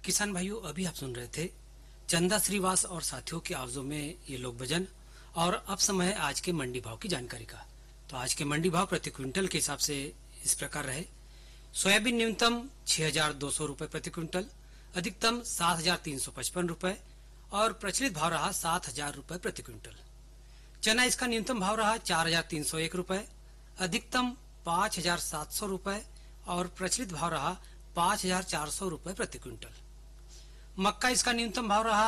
किसान भाइयों, अभी आप सुन रहे थे चंदा श्रीवास और साथियों की आवाजों में ये लोक भजन। और अब समय है आज के मंडी भाव की जानकारी का। तो आज के मंडी भाव प्रति क्विंटल के हिसाब से इस प्रकार रहे। सोयाबीन न्यूनतम 6,200 रुपए प्रति क्विंटल, अधिकतम 7,355 रुपए और प्रचलित भाव रहा 7,000 रुपए प्रति क्विंटल। चना इसका न्यूनतम भाव रहा 4,301 रुपए, अधिकतम 5,700 रुपए और प्रचलित भाव रहा 5,400 रुपए प्रति क्विंटल। मक्का इसका न्यूनतम भाव रहा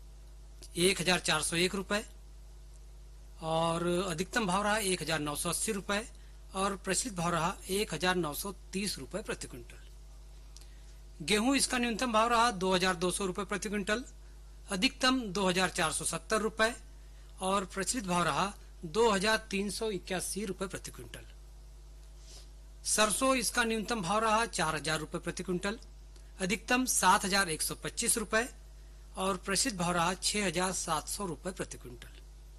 1,401 रुपए और अधिकतम भाव रहा 1,980 रुपए और प्रचलित भाव रहा 1,930 रुपए प्रति क्विंटल। गेहूं इसका न्यूनतम भाव रहा 2,200 रुपए प्रति क्विंटल, अधिकतम 2,470 रुपए और प्रचलित भाव रहा 2,381 रुपए प्रति क्विंटल। सरसों इसका न्यूनतम भाव रहा 4,000 रुपए प्रति क्विंटल, अधिकतम 7,125 रुपए और प्रचलित भाव रहा 6,700 रुपए प्रति क्विंटल।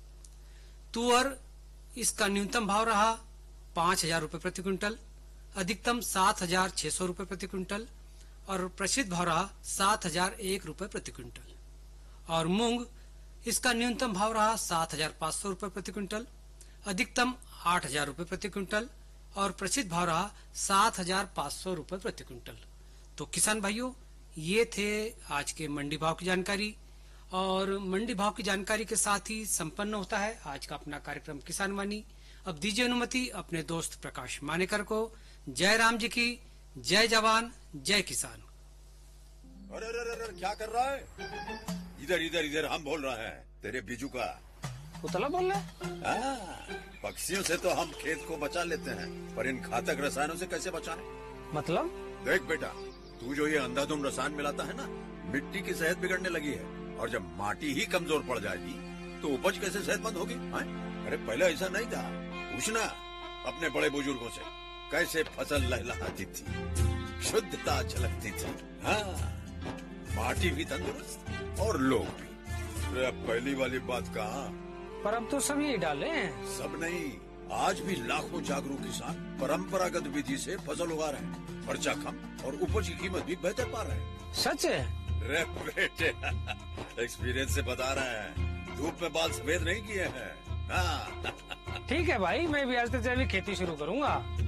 तुअर इसका न्यूनतम भाव रहा 5,000 रुपए प्रति क्विंटल, अधिकतम 7,600 रुपए प्रति क्विंटल और प्रचलित भाव रहा 7,001 रुपए प्रति क्विंटल। और मूंग इसका न्यूनतम भाव रहा 7,500 रुपए प्रति क्विंटल, अधिकतम 8,000 रुपए प्रति क्विंटल और प्रचलित भाव रहा 7,500 रुपए प्रति क्विंटल। तो किसान भाइयों, ये थे आज के मंडी भाव की जानकारी। और मंडी भाव की जानकारी के साथ ही संपन्न होता है आज का अपना कार्यक्रम किसान वाणी। अब दीजिए अनुमति अपने दोस्त प्रकाश मानेकर को। जय राम जी की, जय जवान जय किसान। अरे अरे अरे क्या कर रहा है? इधर इधर इधर हम बोल रहे हैं तेरे बीजू का। पुतला बोल रहा है? पक्षियों से तो हम खेत को बचा लेते हैं, पर इन घातक रसायनों से कैसे बचाएं? मतलब? देख बेटा, तू जो ये अंधाधुंध रसायन मिलाता है ना, मिट्टी की सेहत बिगड़ने लगी है। और जब माटी ही कमजोर पड़ जाएगी तो उपज कैसे सेहतमंद होगी? अरे पहले ऐसा नहीं था। पूछना अपने बड़े बुजुर्गों से, कैसे फसल लहलहाती थी, शुद्धता झलकती थी। हाँ, माटी भी तंदुरुस्त और लोग भी। अरे अब पहली वाली बात कहाँ? पर अब तो सभी डाले हैं। सब नहीं, आज भी लाखों जागरूक किसान परंपरागत विधि से फसल उगा रहे हैं। खर्चा कम और उपज की कीमत भी बेहतर पा रहे हैं। सच है? रे बेटे, एक्सपीरियंस से बता रहे हैं, धूप में बाल सफेद नहीं किए हैं। हाँ। ठीक है भाई, मैं भी आज से जैविक खेती शुरू करूंगा।